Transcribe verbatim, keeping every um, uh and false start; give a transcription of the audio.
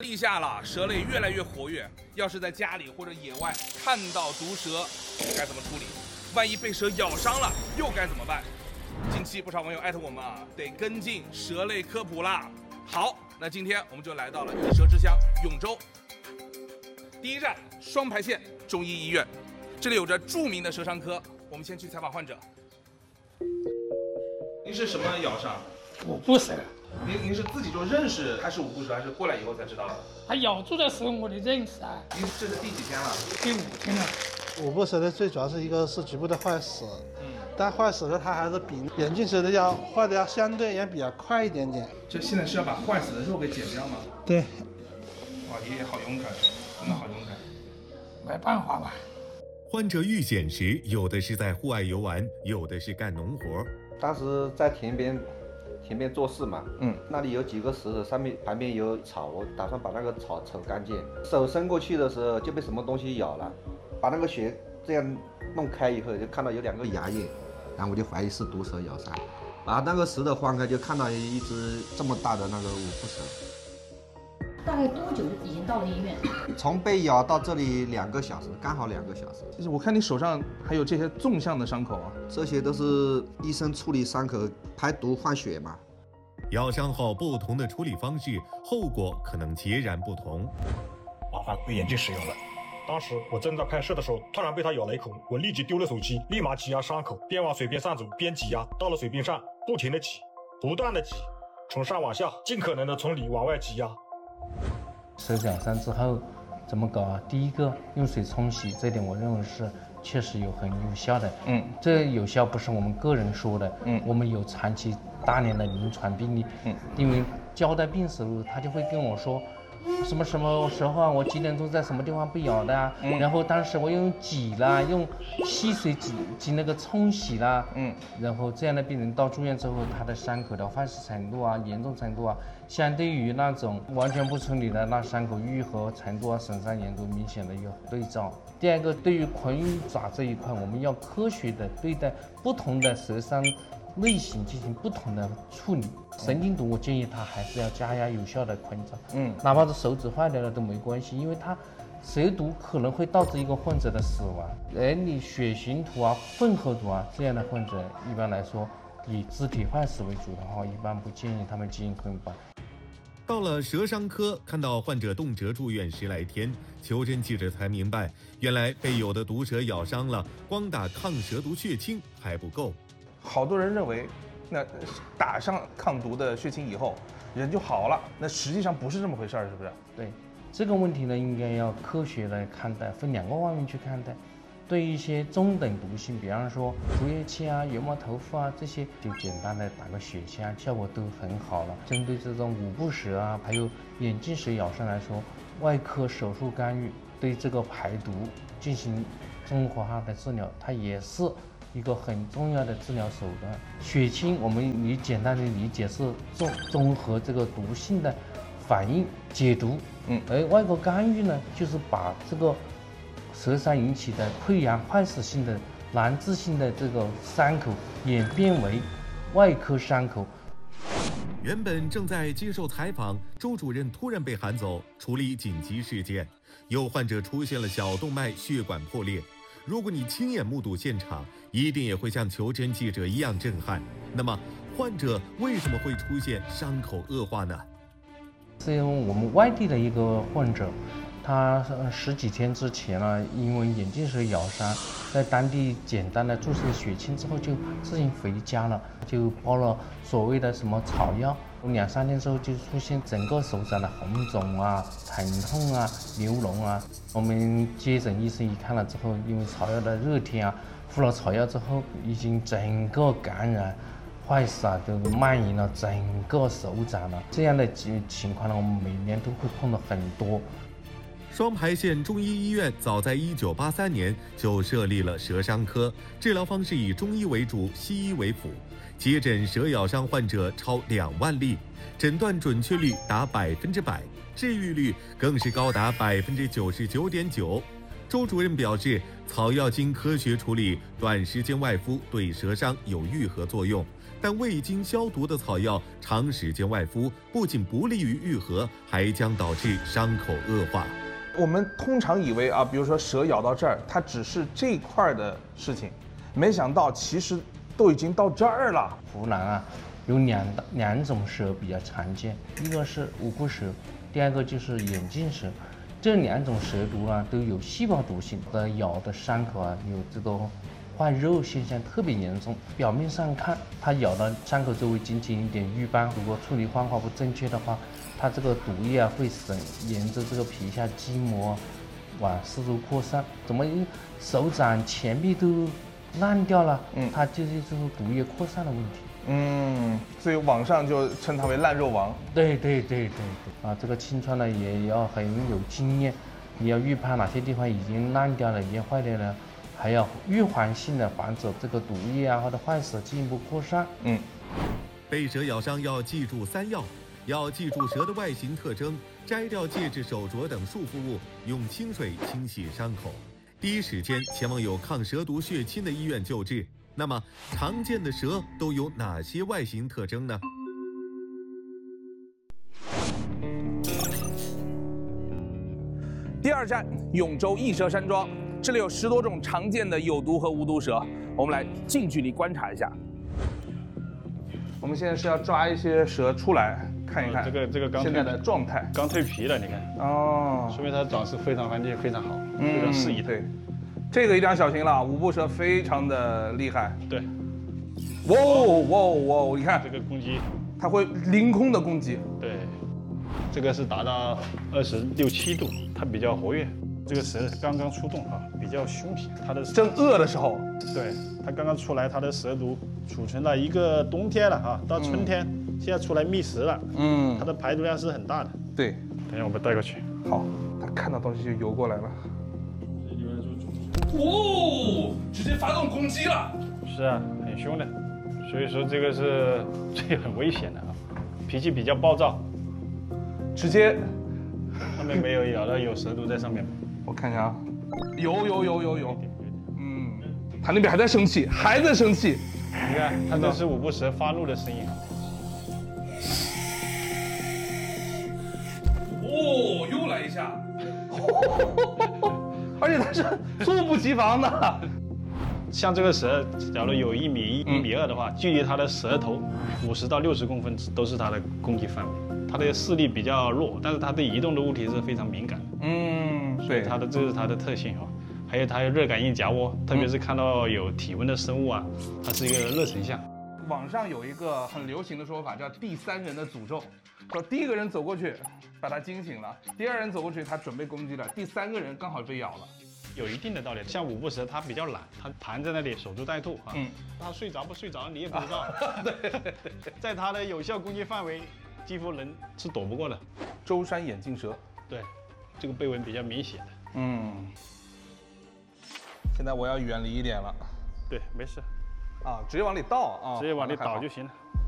立夏了，蛇类越来越活跃。要是在家里或者野外看到毒蛇，该怎么处理？万一被蛇咬伤了，又该怎么办？近期不少网友艾特我们啊，得跟进蛇类科普啦。好，那今天我们就来到了医蛇之乡永州。第一站双牌县中医医院，这里有着著名的蛇伤科。我们先去采访患者。您是什么咬伤？ 五步蛇。 您您是自己就认识它是五步蛇，还是过来以后才知道的？ 它咬住的时候我就认识啊。 您这是第几天了？ 第五天了。 五步蛇的最主要是一个是局部的坏死， 嗯， 但坏死的它还是比眼镜蛇的要坏的要相对也比较快一点点。 这现在是要把坏死的肉给剪掉吗？ 对。 哇，爷爷好勇敢，真的好勇敢。 没办法嘛。 患者遇险时，有的是在户外游玩，有的是干农活。 当时在田边。田边做事嘛， 嗯， 那里有几个石头，上面旁边有草，我打算把那个草扯干净。手伸过去的时候就被什么东西咬了，把那个血这样弄开以后，就看到有两个牙印，然后我就怀疑是毒蛇咬伤。把那个石头放开，就看到一只这么大的那个五步蛇。 大概多久已经到了医院？ 从被咬到这里两个小时，刚好两个小时。 就是我看你手上还有这些纵向的伤口啊， 这些都是医生处理伤口排毒换血嘛。 咬伤后不同的处理方式，后果可能截然不同。 麻烦被眼镜使用了。当时我正在拍摄的时候，突然被他咬了一口，我立即丢了手机，立马挤压伤口，边往水边上走边挤压，到了水边上，不停的挤，不断的挤，从上往下，尽可能的从里往外挤压。 蛇咬伤之后怎么搞啊？第一个用水冲洗，这点我认为是确实有很有效的。 嗯， 这有效不是我们个人说的， 嗯， 我们有长期大量的临床病例。 嗯， 因为交代病时候，他就会跟我说，什么什么时候啊，我几点钟在什么地方被咬的啊？嗯，然后当时我用挤啦，用溪水挤挤那个冲洗啦。 嗯， 然后这样的病人到住院之后，他的伤口的坏死程度啊、严重程度啊，相对于那种完全不处理的那伤口愈合程度啊、损伤严重明显的有对照。第二个，对于昆爪这一块，我们要科学的对待不同的蛇伤类型进行不同的处理。神经毒，我建议他还是要加压有效的昆爪， 嗯， 哪怕是手指坏掉了都没关系，因为它蛇毒可能会导致一个患者的死亡。而你血型图啊、混合毒啊这样的患者，一般来说以肢体坏死为主的话，一般不建议他们进行昆爪。 到了蛇伤科，看到患者动辄住院十来天，求诊记者才明白，原来被有的毒蛇咬伤了，光打抗蛇毒血清还不够。 好多人认为，那打上抗毒的血清以后，人就好了。那实际上不是这么回事儿，是不是？ 对，这个问题呢，应该要科学的看待，分两个方面去看待。对于一些中等毒性，比方说竹叶青啊、油毛头腹啊这些，就简单的打个血清，效果都很好了。针对这种五步蛇啊，还有眼镜蛇咬伤来说，外科手术干预对这个排毒进行综合化的治疗，它也是一个很重要的治疗手段。血清我们你简单的理解是综综合这个毒性的反应解毒，嗯，而外科干预呢，就是把这个蛇伤引起的溃疡坏死性的难治性的这个伤口演变为外科伤口。 原本正在接受采访，周主任突然被喊走处理紧急事件，有患者出现了小动脉血管破裂。如果你亲眼目睹现场，一定也会像求诊记者一样震撼。那么患者为什么会出现伤口恶化呢？ 是因为我们外地的一个患者，他十几天之前呢，因为眼镜蛇咬伤，在当地简单的注射血清之后就自行回家了，就包了所谓的什么草药，两三天之后就出现整个手掌的红肿啊、疼痛啊、流脓啊。我们接诊医生一看了之后，因为草药的热天啊，敷了草药之后，已经整个感染坏死啊，都蔓延了整个手掌了。这样的情况呢，我们每年都会碰到很多。 双牌县中医医院早在一九八三年就设立了蛇伤科，治疗方式以中医为主，西医为辅，接诊蛇咬伤患者超两万例，诊断准确率达百分之百，治愈率更是高达百分之九十九点九。周主任表示，草药经科学处理，短时间外敷对蛇伤有愈合作用， 但未经消毒的草药长时间外敷，不仅不利于愈合，还将导致伤口恶化。 我们通常以为啊，比如说蛇咬到这儿，它只是这一块的事情，没想到其实都已经到这儿了。 湖南啊，有两两种蛇比较常见，一个是五步蛇，第二个就是眼镜蛇。这两种蛇毒啊都有细胞毒性，的咬的伤口啊有这个坏肉现象特别严重。表面上看，它咬到伤口周围仅仅一点瘀斑，如果处理方法不正确的话，它这个毒液啊会使沿着这个皮下筋膜往四周扩散，怎么手掌前臂都烂掉了？嗯，它就是这个毒液扩散的问题。 嗯，所以网上就称它为烂肉王。 对对对对对，啊，这个清创呢也要很有经验，你要预判哪些地方已经烂掉了、已经坏掉了，还要预防性的防止这个毒液啊或者坏死进一步扩散。嗯， 被蛇咬伤要记住三要。要记住蛇的外形特征，摘掉戒指、手镯等束缚物，用清水清洗伤口，第一时间前往有抗蛇毒血清的医院救治。那么，常见的蛇都有哪些外形特征呢？ 第二站，永州益蛇山庄，这里有十多种常见的有毒和无毒蛇，我们来近距离观察一下。我们现在是要抓一些蛇出来看一看， 这个这个刚现在的状态， 刚蜕皮了，你看哦， 说明它长势非常环境非常好，非常适宜。 对，这个一定要小心了，五步蛇非常的厉害。 对， 哇哇哇！你看这个攻击， 它会凌空的攻击。 对，这个是达到二十六七度，它比较活跃。这个蛇刚刚出动啊，比较凶皮，它的正饿的时候， 对，它刚刚出来，它的蛇毒储存了一个冬天了啊，到春天、嗯、现在出来觅食了，嗯，它的排毒量是很大的。 对， 等一下我们带过去。 好，它看到东西就游过来了。哦，直接发动攻击了。 是啊，很凶的，所以说这个是这个很危险的啊，脾气比较暴躁， 直接。 上面没有咬到有蛇毒在上面吗？ 我看看啊，有有有有有，嗯，它那边还在生气，还在生气。 你看，它这是五步蛇发怒的声音。 哦，又来一下，而且它是猝不及防的。 像这个蛇，假如有一米一、一米二的话，距离它的舌头五十到六十公分都是它的攻击范围。它的视力比较弱，但是它对移动的物体是非常敏感的。嗯，对，它的这是它的特性啊。还有它有热感应夹窝，特别是看到有体温的生物啊，它是一个热成像。 网上有一个很流行的说法叫第三人的诅咒，说第一个人走过去把它惊醒了，第二人走过去他准备攻击了，第三个人刚好被咬了。 有一定的道理，像五步蛇它比较懒，它盘在那里守株待兔啊。嗯，它睡着不睡着你也不知道。啊、对，在它的有效攻击范围。几乎人是躲不过的。 舟山眼镜蛇， 对，这个背纹比较明显的。 嗯，现在我要远离一点了。 对，没事。 啊，直接往里倒啊， 直接往里倒就行了。